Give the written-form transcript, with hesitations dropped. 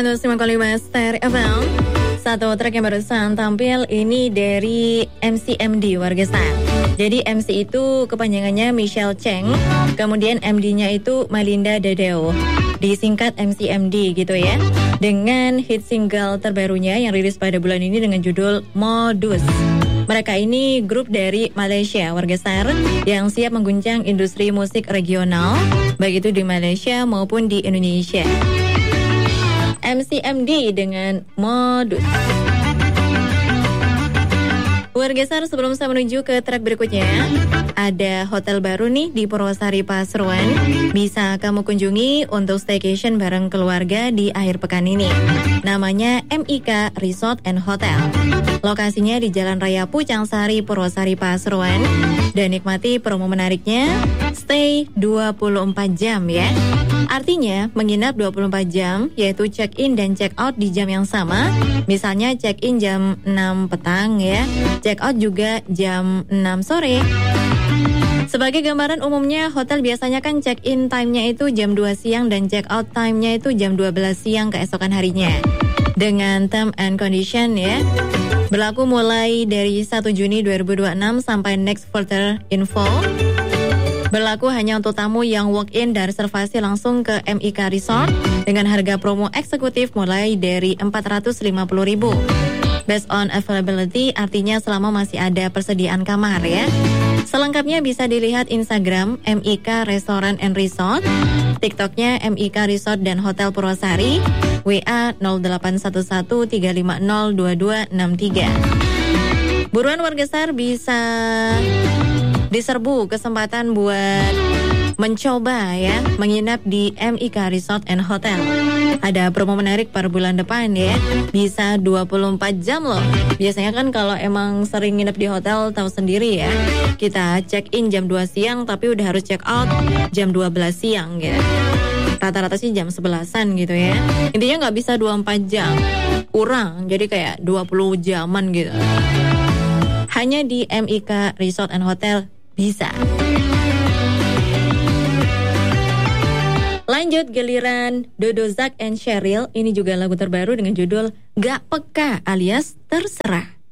105,5 Star FM. Satu track yang barusan tampil ini dari MCMD warga Star. Jadi MC itu kepanjangannya Michelle Cheng, kemudian MD-nya itu Malinda Dadeo, disingkat MCMD gitu ya. Dengan hit single terbarunya yang rilis pada bulan ini dengan judul Modus. Mereka ini grup dari Malaysia, warga Star, yang siap mengguncang industri musik regional, baik itu di Malaysia maupun di Indonesia. MCMD dengan Modus. Warga Star, sebelum saya menuju ke track berikutnya, ada hotel baru nih di Purwosari Pasuruan. Bisa kamu kunjungi untuk staycation bareng keluarga di akhir pekan ini. Namanya MIK Resort and Hotel. Lokasinya di Jalan Raya Pucang Sari, Purwosari Pasuruan. Dan nikmati promo menariknya, stay 24 jam ya. Artinya menginap 24 jam, yaitu check-in dan check-out di jam yang sama. Misalnya check-in jam 6 petang ya, check-out juga jam 6 sore. Sebagai gambaran umumnya, hotel biasanya kan check-in time-nya itu jam 2 siang dan check-out time-nya itu jam 12 siang keesokan harinya. Dengan term and condition ya, berlaku mulai dari 1 Juni 2026 sampai next further info. Berlaku hanya untuk tamu yang walk-in dan reservasi langsung ke MIK Resort dengan harga promo eksekutif mulai dari 450.000. Based on availability, artinya selama masih ada persediaan kamar ya. Selengkapnya bisa dilihat Instagram MIK Restaurant and Resort, TikToknya MIK Resort dan Hotel Purwosari, WA 0811302263. Buruan warga Star, bisa diserbu kesempatan buat mencoba ya menginap di MIK Resort and Hotel. Ada promo menarik per bulan depan ya, bisa 24 jam loh. Biasanya kan kalau emang sering nginep di hotel tahu sendiri ya, kita check in jam 2 siang tapi udah harus check out jam 12 siang gitu. Rata-rata sih jam 11-an gitu ya. Intinya nggak bisa 24 jam, kurang, jadi kayak 20 jaman gitu. Hanya di MIK Resort and Hotel bisa. Lanjut giliran Dodo Zak and Sheryl. Ini juga lagu terbaru dengan judul Gak Peka alias Terserah.